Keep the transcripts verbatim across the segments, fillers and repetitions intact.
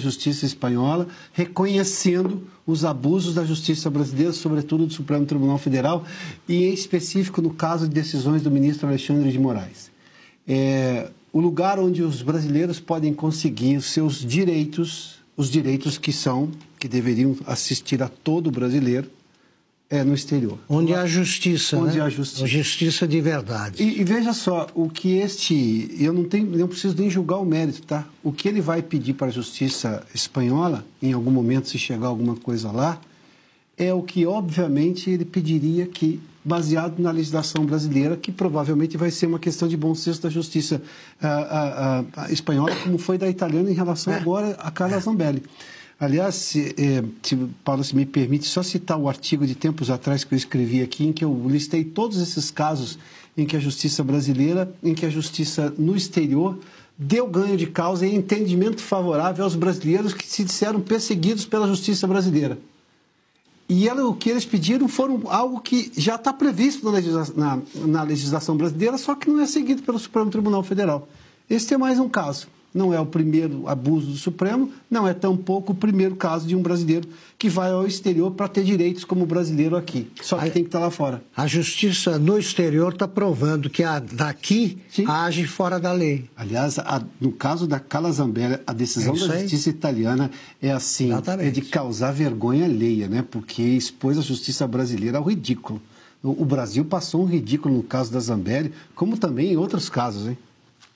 justiça espanhola, reconhecendo os abusos da justiça brasileira, sobretudo do Supremo Tribunal Federal, e em específico no caso de decisões do ministro Alexandre de Moraes. É, o lugar onde os brasileiros podem conseguir os seus direitos, os direitos que são, que deveriam assistir a todo brasileiro, é no exterior. Onde há justiça, Onde né? há justiça. Justiça de verdade. E, e veja só, o que este... Eu não, tenho, não preciso nem julgar o mérito, tá? O que ele vai pedir para a justiça espanhola, em algum momento, se chegar alguma coisa lá, é o que, obviamente, ele pediria que, baseado na legislação brasileira, que provavelmente vai ser uma questão de bom senso da justiça a, a, a, a espanhola, como foi da italiana em relação é. agora a Carla Zambelli. Aliás, se, eh, se, Paulo, se me permite só citar o artigo de tempos atrás que eu escrevi aqui, em que eu listei todos esses casos em que a justiça brasileira, em que a justiça no exterior deu ganho de causa e entendimento favorável aos brasileiros que se disseram perseguidos pela justiça brasileira. E ela, o que eles pediram foram algo que já está previsto na, legisla, na, na legislação brasileira, só que não é seguido pelo Supremo Tribunal Federal. Este é mais um caso. Não é o primeiro abuso do Supremo, não é tampouco o primeiro caso de um brasileiro que vai ao exterior para ter direitos como brasileiro aqui. Só que a, tem que estar lá fora. A justiça no exterior está provando que a daqui Sim. age fora da lei. Aliás, a, no caso da Carla Zambelli, a decisão é da justiça italiana é assim, Exatamente. é de causar vergonha alheia, né? Porque expôs a justiça brasileira ao ridículo. O, o Brasil passou um ridículo no caso da Zambelli, como também em outros casos, hein?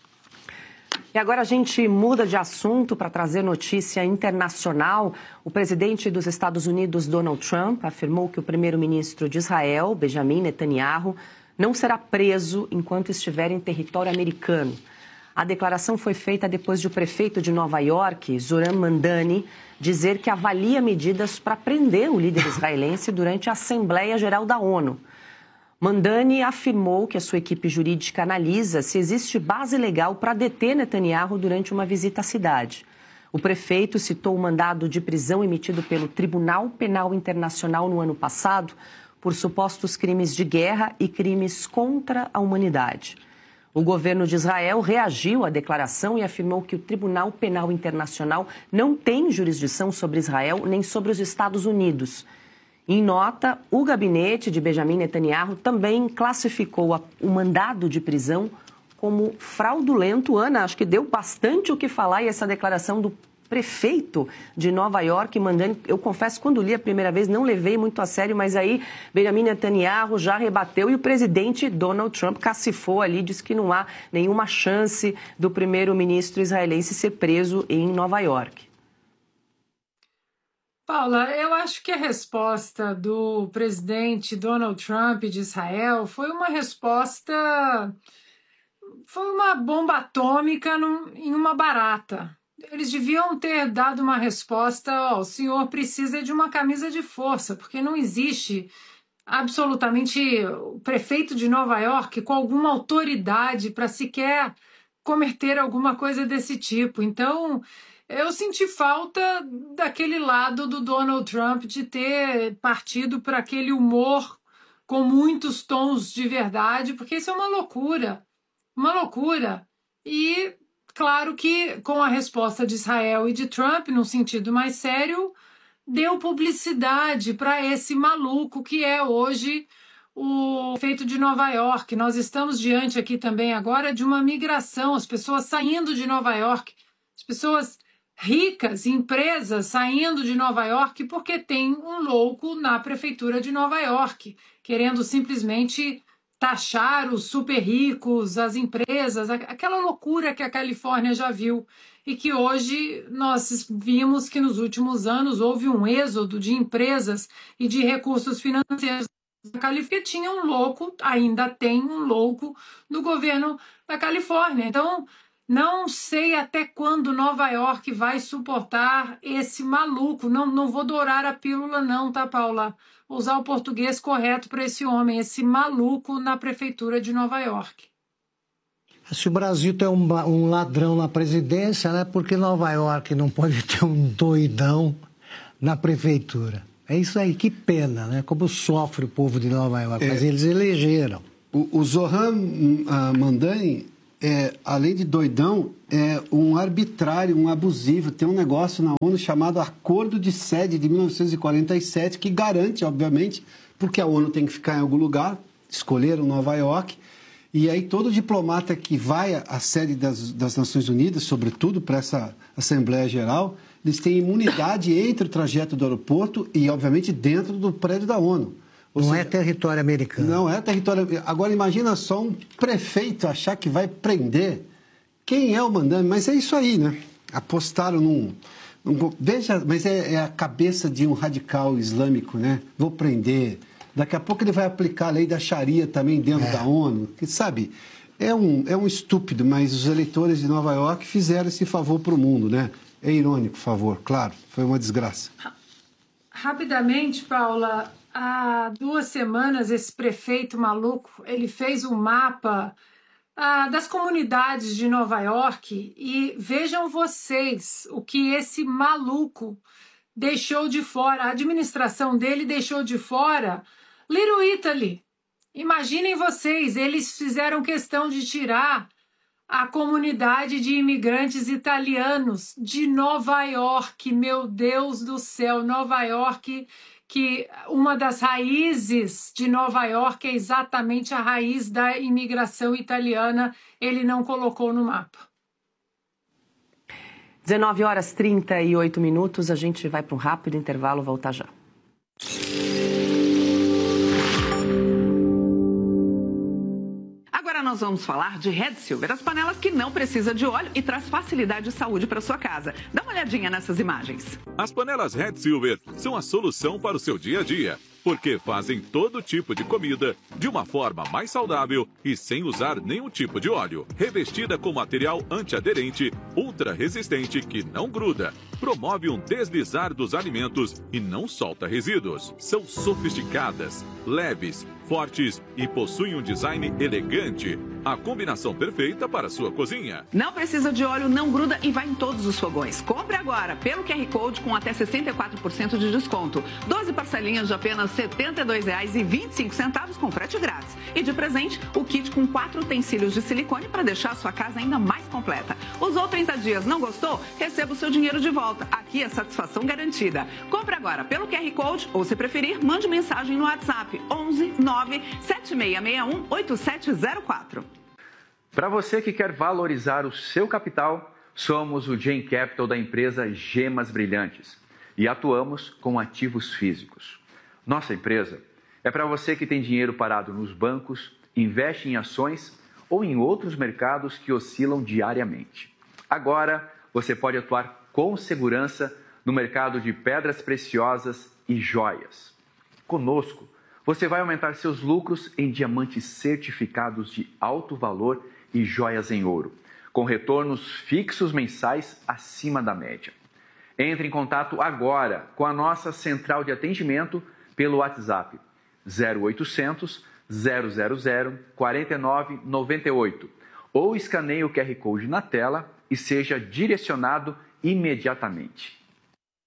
E agora a gente muda de assunto para trazer notícia internacional. O presidente dos Estados Unidos, Donald Trump, afirmou que o primeiro-ministro de Israel, Benjamin Netanyahu, não será preso enquanto estiver em território americano. A declaração foi feita depois de o prefeito de Nova York, Zoran Mandani, dizer que avalia medidas para prender o líder israelense durante a Assembleia Geral da ONU. Mandani afirmou que a sua equipe jurídica analisa se existe base legal para deter Netanyahu durante uma visita à cidade. O prefeito citou o mandado de prisão emitido pelo Tribunal Penal Internacional no ano passado por supostos crimes de guerra e crimes contra a humanidade. O governo de Israel reagiu à declaração e afirmou que o Tribunal Penal Internacional não tem jurisdição sobre Israel nem sobre os Estados Unidos. Em nota, o gabinete de Benjamin Netanyahu também classificou a, o mandado de prisão como fraudulento. Ana, acho que deu bastante o que falar e essa declaração do prefeito de Nova York, Mandani, eu confesso, quando li a primeira vez, não levei muito a sério, mas aí Benjamin Netanyahu já rebateu e o presidente Donald Trump cacifou ali, disse que não há nenhuma chance do primeiro-ministro israelense ser preso em Nova York. Paula, eu acho que a resposta do presidente Donald Trump de Israel foi uma resposta, foi uma bomba atômica num, em uma barata. Eles deviam ter dado uma resposta, ó, o senhor precisa de uma camisa de força, porque não existe absolutamente o prefeito de Nova York com alguma autoridade para sequer cometer alguma coisa desse tipo. Então, eu senti falta daquele lado do Donald Trump de ter partido para aquele humor com muitos tons de verdade, porque isso é uma loucura, uma loucura. E claro que com a resposta de Israel e de Trump, num sentido mais sério, deu publicidade para esse maluco que é hoje o prefeito de Nova York. Nós estamos diante aqui também agora de uma migração, as pessoas saindo de Nova York, as pessoas ricas, empresas saindo de Nova York porque tem um louco na prefeitura de Nova York, querendo simplesmente taxar os super ricos, as empresas, aquela loucura que a Califórnia já viu e que hoje nós vimos que nos últimos anos houve um êxodo de empresas e de recursos financeiros da Califórnia. Tinha um louco, ainda tem um louco no governo da Califórnia. Então, não sei até quando Nova York vai suportar esse maluco. Não, não vou dourar a pílula não, tá, Paula? Vou usar o português correto para esse homem, esse maluco na prefeitura de Nova York. Se o Brasil tem um, um ladrão na presidência, né? Porque Nova York não pode ter um doidão na prefeitura. É isso aí, que pena, né? Como sofre o povo de Nova York, é. Mas eles elegeram. O, o Zoran uh, Mandani é, além de doidão, é um arbitrário, um abusivo. Tem um negócio na ONU chamado Acordo de Sede de mil novecentos e quarenta e sete, que garante, obviamente, porque a ONU tem que ficar em algum lugar, escolheram Nova York, e aí todo diplomata que vai à sede das, das Nações Unidas, sobretudo para essa Assembleia Geral, eles têm imunidade entre o trajeto do aeroporto e, obviamente, dentro do prédio da ONU. Ou não seja, é território americano. Não é território. Agora, imagina só um prefeito achar que vai prender. Quem é o mandante? Mas é isso aí, né? Apostaram num... num veja, mas é, é a cabeça de um radical islâmico, né? Vou prender. Daqui a pouco ele vai aplicar a lei da Sharia também dentro é. da ONU. Que, sabe, é um, é um estúpido, mas os eleitores de Nova York fizeram esse favor para o mundo, né? É irônico, favor, claro. Foi uma desgraça. Rapidamente, Paula... Há duas semanas, esse prefeito maluco, ele fez um mapa ah, das comunidades de Nova York e vejam vocês o que esse maluco deixou de fora, a administração dele deixou de fora Little Italy. Imaginem vocês, eles fizeram questão de tirar a comunidade de imigrantes italianos de Nova York. Meu Deus do céu, Nova York... que uma das raízes de Nova York é exatamente a raiz da imigração italiana, ele não colocou no mapa. dezenove horas e trinta e oito minutos, a gente vai para um rápido intervalo, volta já. Agora nós vamos falar de Red Silver, as panelas que não precisa de óleo e traz facilidade e saúde para sua casa. Dá uma olhadinha nessas imagens. As panelas Red Silver são a solução para o seu dia a dia, porque fazem todo tipo de comida de uma forma mais saudável e sem usar nenhum tipo de óleo. Revestida com material antiaderente, ultra resistente que não gruda, promove um deslizar dos alimentos e não solta resíduos. São sofisticadas, leves, fortes e possuem um design elegante. A combinação perfeita para a sua cozinha. Não precisa de óleo, não gruda e vai em todos os fogões. Compre agora pelo Q R Code com até sessenta e quatro por cento de desconto. doze parcelinhas de apenas setenta e dois reais e vinte e cinco centavos com frete grátis. E de presente, o kit com quatro utensílios de silicone para deixar a sua casa ainda mais completa. Usou trinta dias, não gostou? Receba o seu dinheiro de volta. Aqui é satisfação garantida. Compre agora pelo Q R Code ou, se preferir, mande mensagem no WhatsApp onze nove sete seis seis um oito sete zero quatro. Para você que quer valorizar o seu capital, somos o Gen Capital da empresa Gemas Brilhantes e atuamos com ativos físicos. Nossa empresa é para você que tem dinheiro parado nos bancos, investe em ações ou em outros mercados que oscilam diariamente. Agora, você pode atuar com segurança no mercado de pedras preciosas e joias. Conosco, você vai aumentar seus lucros em diamantes certificados de alto valor e joias em ouro, com retornos fixos mensais acima da média. Entre em contato agora com a nossa central de atendimento pelo WhatsApp zero oitocentos, zero zero zero, quatro nove nove oito ou escaneie o Q R Code na tela e seja direcionado imediatamente.